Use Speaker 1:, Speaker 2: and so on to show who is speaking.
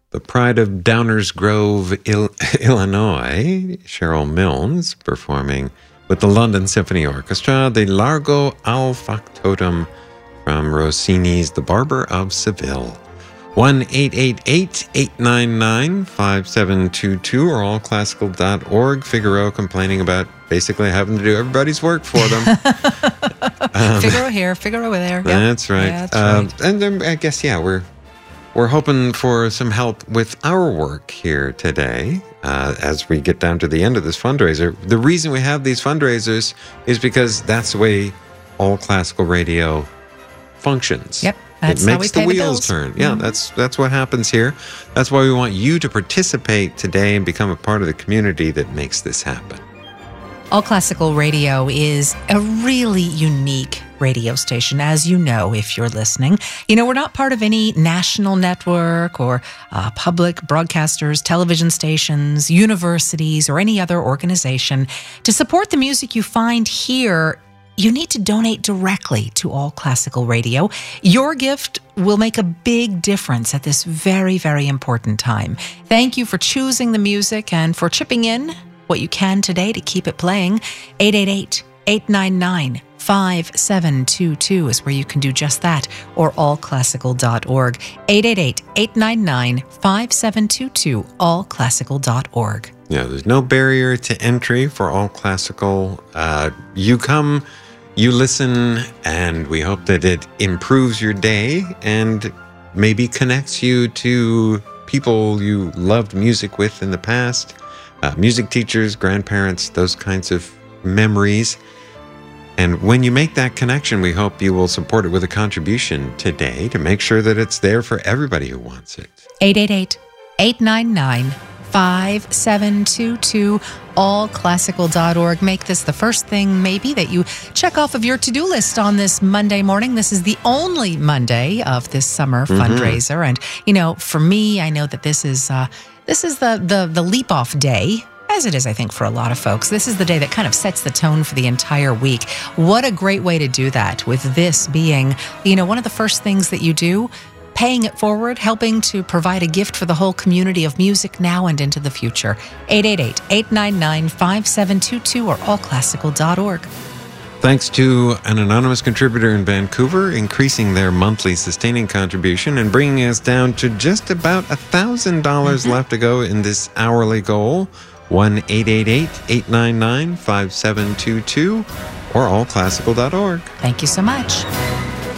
Speaker 1: The pride of Downers Grove, Illinois, Cheryl Milnes, performing with the London Symphony Orchestra, the Largo al Factotum from Rossini's The Barber of Seville. 1-888-899-5722 or allclassical.org. Figaro complaining about basically having to do everybody's work for them.
Speaker 2: Figaro here, Figaro there. Yep.
Speaker 1: That's right.
Speaker 2: Yeah, that's right.
Speaker 1: And then I guess, we're hoping for some help with our work here today as we get down to the end of this fundraiser. The reason we have these fundraisers is because that's the way all classical radio functions.
Speaker 2: Yep. That's
Speaker 1: it makes
Speaker 2: how we
Speaker 1: the
Speaker 2: pay
Speaker 1: wheels
Speaker 2: the
Speaker 1: turn. Yeah, that's what happens here. That's why we want you to participate today and become a part of the community that makes this happen.
Speaker 2: All Classical Radio is a really unique radio station, as you know, if you're listening. You know, we're not part of any national network or public broadcasters, television stations, universities, or any other organization. To support the music you find here, you need to donate directly to All Classical Radio. Your gift will make a big difference at this very, very important time. Thank you for choosing the music and for chipping in what you can today to keep it playing. 888-899-5722 is where you can do just that, or allclassical.org. 888-899-5722, allclassical.org.
Speaker 1: Yeah, there's no barrier to entry for All Classical. You come, you listen, and we hope that it improves your day and maybe connects you to people you loved music with in the past, music teachers, grandparents, those kinds of memories. And when you make that connection, we hope you will support it with a contribution today to make sure that it's there for everybody who wants it.
Speaker 2: 888-899-5722, allclassical.org. Make this the first thing maybe that you check off of your to-do list on this Monday morning. This is the only Monday of this summer fundraiser. And, you know, for me, I know that this is the leap-off day, as it is, I think, for a lot of folks. This is the day that kind of sets the tone for the entire week. What a great way to do that, with this being, you know, one of the first things that you do, paying it forward, helping to provide a gift for the whole community of music now and into the future. 888-899-5722 or allclassical.org.
Speaker 1: Thanks to an anonymous contributor in Vancouver, increasing their monthly sustaining contribution and bringing us down to just about $1,000 left to go in this hourly goal. 1-888-899-5722 or allclassical.org.
Speaker 2: Thank you so much.